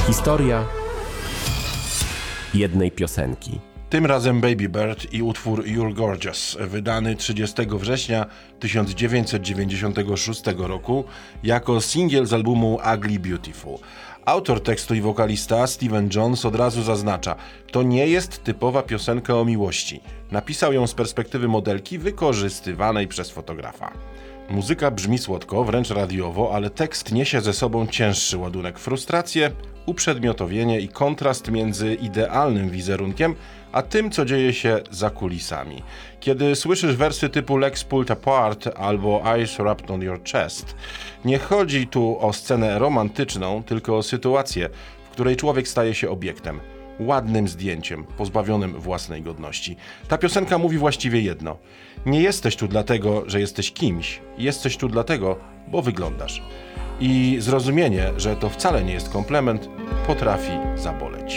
Historia jednej piosenki. Tym razem Baby Bird i utwór You're Gorgeous, wydany 30 września 1996 roku jako singiel z albumu Ugly Beautiful. Autor tekstu i wokalista Steven Jones od razu zaznacza, to nie jest typowa piosenka o miłości. Napisał ją z perspektywy modelki wykorzystywanej przez fotografa. Muzyka brzmi słodko, wręcz radiowo, ale tekst niesie ze sobą cięższy ładunek, frustrację, uprzedmiotowienie i kontrast między idealnym wizerunkiem, a tym, co dzieje się za kulisami. Kiedy słyszysz wersy typu Legs Pulled Apart albo Eyes Wrapped on Your Chest, nie chodzi tu o scenę romantyczną, tylko o sytuację, w której człowiek staje się obiektem. Ładnym zdjęciem, pozbawionym własnej godności. Ta piosenka mówi właściwie jedno. Nie jesteś tu dlatego, że jesteś kimś. Jesteś tu dlatego, bo wyglądasz. I zrozumienie, że to wcale nie jest komplement, potrafi zaboleć.